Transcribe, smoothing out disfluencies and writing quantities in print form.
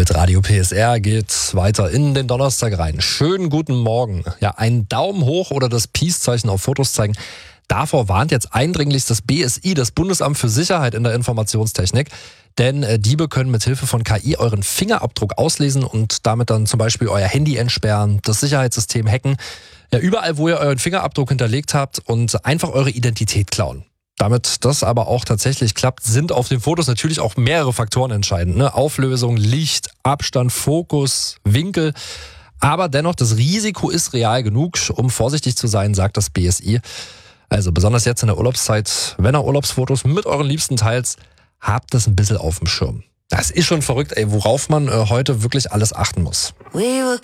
Mit Radio PSR geht's weiter in den Donnerstag rein. Schönen guten Morgen. Ja, einen Daumen hoch oder das Peace-Zeichen auf Fotos zeigen. Davor warnt jetzt eindringlichst das BSI, das Bundesamt für Sicherheit in der Informationstechnik. Denn Diebe können mit Hilfe von KI euren Fingerabdruck auslesen und damit dann zum Beispiel euer Handy entsperren, das Sicherheitssystem hacken. Ja, überall, wo ihr euren Fingerabdruck hinterlegt habt und einfach eure Identität klauen. Damit das aber auch tatsächlich klappt, sind auf den Fotos natürlich auch mehrere Faktoren entscheidend. Ne? Auflösung, Licht, Abstand, Fokus, Winkel. Aber dennoch, das Risiko ist real genug, um vorsichtig zu sein, sagt das BSI. Also besonders jetzt in der Urlaubszeit, wenn ihr Urlaubsfotos mit euren Liebsten teilt, habt das ein bisschen auf dem Schirm. Das ist schon verrückt, worauf man heute wirklich alles achten muss.